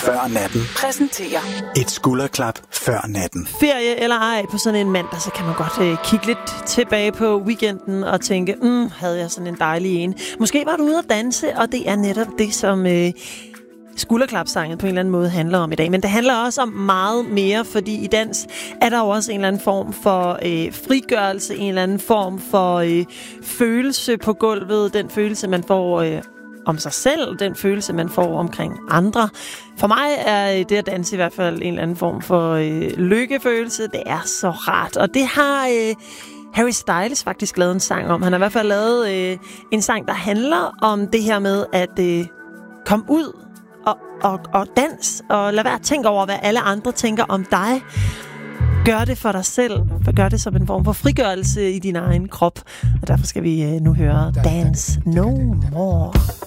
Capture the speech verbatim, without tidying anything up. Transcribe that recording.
før natten præsenterer et skulderklap før natten. Ferie eller ej på sådan en mandag, så kan man godt øh, kigge lidt tilbage på weekenden og tænke, mm, havde jeg sådan en dejlig en. Måske var du ude at danse, og det er netop det, som øh, skulderklapsangen på en eller anden måde handler om i dag. Men det handler også om meget mere, fordi i dans er der jo også en eller anden form for øh, frigørelse, en eller anden form for øh, følelse på gulvet, den følelse, man får øh, om sig selv, den følelse, man får omkring andre. For mig er det at danse i hvert fald en eller anden form for øh, lykkefølelse. Det er så rart, og det har øh, Harry Styles faktisk lavet en sang om. Han har i hvert fald lavet øh, en sang, der handler om det her med at øh, komme ud og, og, og dans, og lad være at tænke over, hvad alle andre tænker om dig. Gør det for dig selv. Gør det som en form for frigørelse i din egen krop. Og derfor skal vi øh, nu høre Dance No More.